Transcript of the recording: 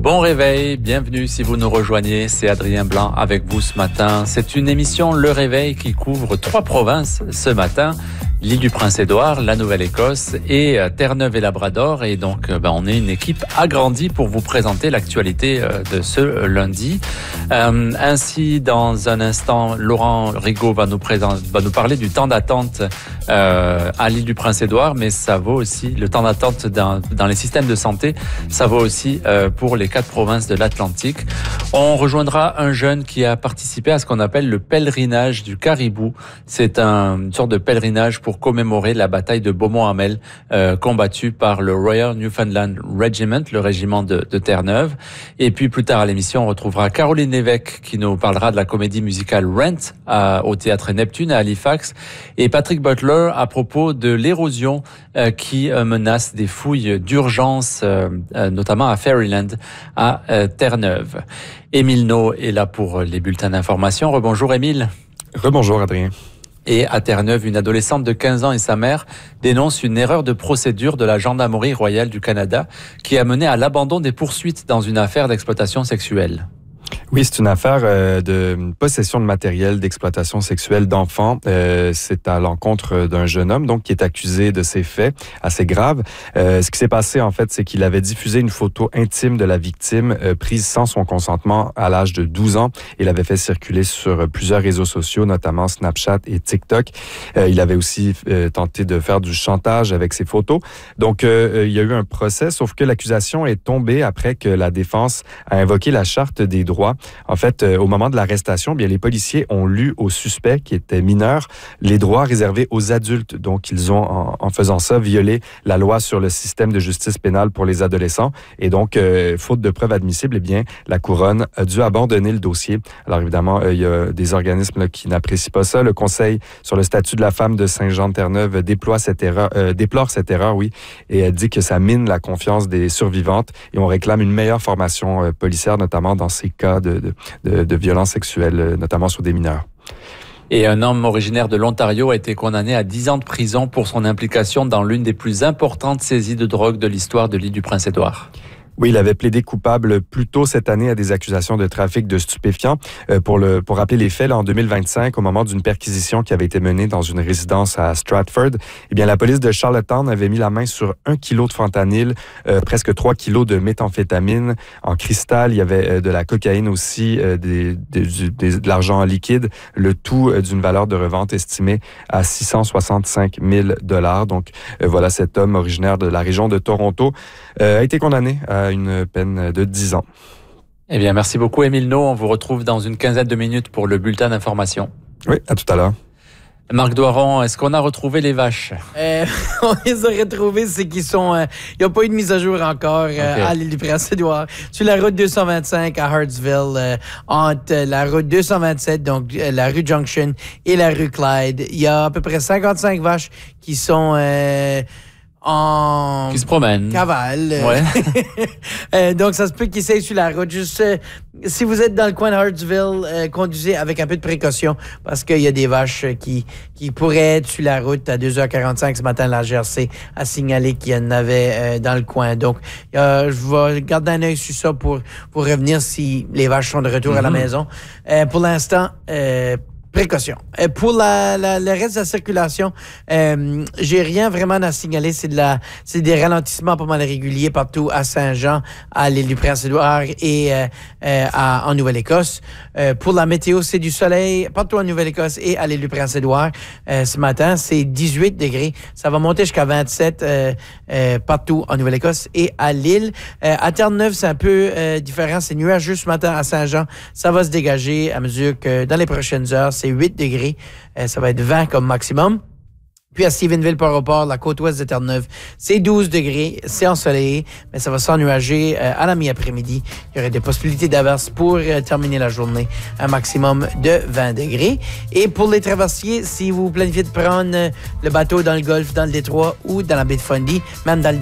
Bon réveil, bienvenue si vous nous rejoignez, c'est Adrien Blanc avec vous ce matin. C'est une émission Le Réveil qui couvre 3 provinces ce matin. L'île du Prince-Édouard, la Nouvelle-Écosse et Terre-Neuve et Labrador. Et donc, on est une équipe agrandie pour vous présenter l'actualité de ce lundi. Ainsi, dans un instant, Laurent Rigaud va nous parler du temps d'attente à l'île du Prince-Édouard, mais ça vaut aussi, le temps d'attente dans les systèmes de santé, ça vaut aussi pour les 4 provinces de l'Atlantique. On rejoindra un jeune qui a participé à ce qu'on appelle le pèlerinage du caribou. C'est une sorte de pèlerinage pour commémorer la bataille de Beaumont-Hamel combattue par le Royal Newfoundland Regiment, le régiment de Terre-Neuve. Et puis plus tard à l'émission, on retrouvera Caroline Lévesque qui nous parlera de la comédie musicale Rent au Théâtre Neptune à Halifax. Et Patrick Butler à propos de l'érosion qui menace des fouilles d'urgence, notamment à Ferryland, à Terre-Neuve. Émile Naud est là pour les bulletins d'information. Rebonjour Émile. Rebonjour Adrien. Et à Terre-Neuve, une adolescente de 15 ans et sa mère dénoncent une erreur de procédure de la Gendarmerie royale du Canada qui a mené à l'abandon des poursuites dans une affaire d'exploitation sexuelle. Oui, c'est une affaire de possession de matériel d'exploitation sexuelle d'enfants. C'est à l'encontre d'un jeune homme donc qui est accusé de ces faits assez graves. Ce qui s'est passé en fait, c'est qu'il avait diffusé une photo intime de la victime prise sans son consentement à l'âge de 12 ans. Il l'avait fait circuler sur plusieurs réseaux sociaux, notamment Snapchat et TikTok. Il avait aussi tenté de faire du chantage avec ses photos. Donc, il y a eu un procès, sauf que l'accusation est tombée après que la défense a invoqué la Charte des droits. En fait, au moment de l'arrestation, bien les policiers ont lu aux suspects qui étaient mineurs les droits réservés aux adultes. Donc, ils ont, en faisant ça, violé la loi sur le système de justice pénale pour les adolescents. Et donc, faute de preuves admissibles, eh bien, la Couronne a dû abandonner le dossier. Alors, évidemment, il y a des organismes là, qui n'apprécient pas ça. Le Conseil sur le statut de la femme de Saint-Jean-de-Terre-Neuve déplore cette erreur, oui, et dit que ça mine la confiance des survivantes. Et on réclame une meilleure formation policière, notamment dans ces cas de violences sexuelles, notamment sur des mineurs. Et un homme originaire de l'Ontario a été condamné à 10 ans de prison pour son implication dans l'une des plus importantes saisies de drogue de l'histoire de l'île du Prince-Édouard. Oui, il avait plaidé coupable plus tôt cette année à des accusations de trafic de stupéfiants. Pour rappeler les faits, là, en 2025, au moment d'une perquisition qui avait été menée dans une résidence à Stratford, eh bien, la police de Charlottetown avait mis la main sur 1 kilo de fentanyl, presque 3 kilos de méthamphétamine en cristal. Il y avait de la cocaïne aussi, de l'argent en liquide, le tout d'une valeur de revente estimée à 665 000 $. Donc, voilà, cet homme originaire de la région de Toronto a été condamné à une peine de 10 ans. Eh bien, merci beaucoup, Émile Naud. On vous retrouve dans une quinzaine de minutes pour le bulletin d'information. Oui, à tout à l'heure. Marc Doiron, est-ce qu'on a retrouvé les vaches? On les a retrouvées, c'est qu'ils sont... il n'y a pas eu de mise à jour encore à l'île du Prince-Édouard. Sur la route 225 à Hartsville, entre la route 227, donc la rue Junction et la rue Clyde, il y a à peu près 55 vaches qui sont... qui se promènent. Cavale. Ouais. Donc, ça se peut qu'ils essayent sur la route. Juste, si vous êtes dans le coin de Hartsville, conduisez avec un peu de précaution parce qu'il y a des vaches qui pourraient être sur la route à 2h45 ce matin. La GRC a signalé qu'il y en avait dans le coin. Donc, je vais garder un œil sur ça pour revenir si les vaches sont de retour à la maison. Pour l'instant, précaution. Pour le reste de la circulation, j'ai rien vraiment à signaler. C'est des ralentissements pas mal réguliers partout à Saint-Jean, à l'île du Prince-Édouard et en Nouvelle-Écosse. Pour la météo, c'est du soleil partout en Nouvelle-Écosse et à l'île du Prince-Édouard. Ce matin, c'est 18 degrés. Ça va monter jusqu'à 27 partout en Nouvelle-Écosse et à l'île. À Terre-Neuve, c'est un peu différent. C'est nuageux ce matin à Saint-Jean. Ça va se dégager à mesure que dans les prochaines heures, c'est 8 degrés. Ça va être 20 comme maximum. Puis à Stephenville-Port-au-Port, la côte ouest de Terre-Neuve, c'est 12 degrés, c'est ensoleillé, mais ça va s'ennuager à la mi-après-midi. Il y aurait des possibilités d'averses pour terminer la journée, un maximum de 20 degrés. Et pour les traversiers, si vous planifiez de prendre le bateau dans le golfe, dans le détroit ou dans la baie de Fundy, même dans le